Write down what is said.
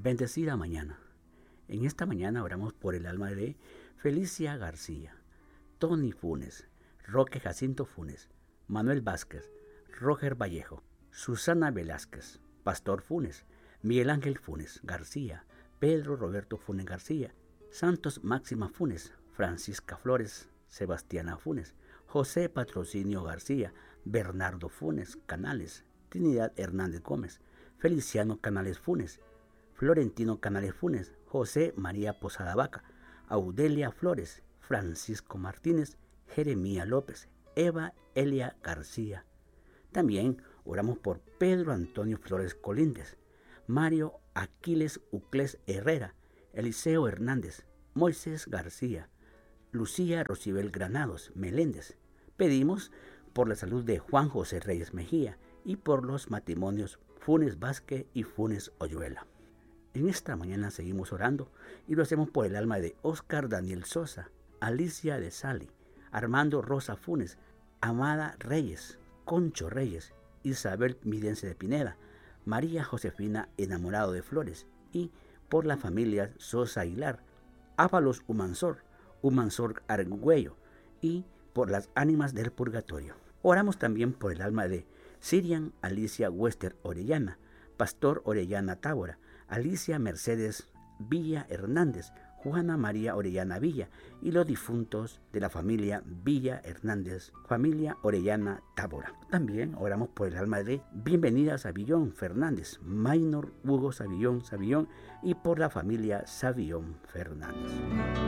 Bendecida mañana. En esta mañana oramos por el alma de Felicia García, Tony Funes, Roque Jacinto Funes, Manuel Vázquez, Roger Vallejo, Susana Velázquez, Pastor Funes, Miguel Ángel Funes García, Pedro Roberto Funes García, Santos Máxima Funes, Francisca Flores, Sebastiana Funes, José Patrocinio García, Bernardo Funes Canales, Trinidad Hernández Gómez, Feliciano Canales Funes, Florentino Canales Funes, José María Posada Vaca, Audelia Flores, Francisco Martínez, Jeremía López, Eva Elia García. También oramos por Pedro Antonio Flores Colínez, Mario Aquiles Uclés Herrera, Eliseo Hernández, Moisés García, Lucía Rocibel Granados Meléndez. Pedimos por la salud de Juan José Reyes Mejía y por los matrimonios Funes Vázquez y Funes Oyuela. En esta mañana seguimos orando y lo hacemos por el alma de Óscar Daniel Sosa, Alicia de Sali, Armando Rosa Funes, Amada Reyes, Concho Reyes, Isabel Midense de Pineda, María Josefina Enamorado de Flores y por la familia Sosa Aguilar, Ábalos Humansor Argüello y por las ánimas del purgatorio. Oramos también por el alma de Sirian Alicia Wester Orellana, Pastor Orellana Tábora, Alicia Mercedes Villa Hernández, Juana María Orellana Villa y los difuntos de la familia Villa Hernández, familia Orellana Tábora. También oramos por el alma de Bienvenida Savillón Fernández, Maynor Hugo Savillón y por la familia Savillón Fernández.